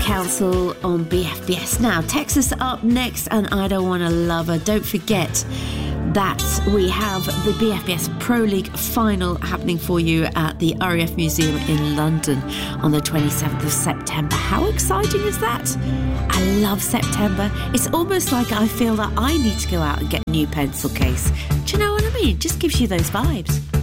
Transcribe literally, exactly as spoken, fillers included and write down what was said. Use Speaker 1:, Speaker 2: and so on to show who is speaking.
Speaker 1: Council on B F B S. Now, Texas up next, and I Don't Want to Love Her. Don't forget that we have the B F B S Pro League final happening for you at the R A F Museum in London on the twenty-seventh of September. How exciting is that? I love September. It's almost like I feel that I need to go out and get a new pencil case. Do you know what I mean? It just gives you those vibes.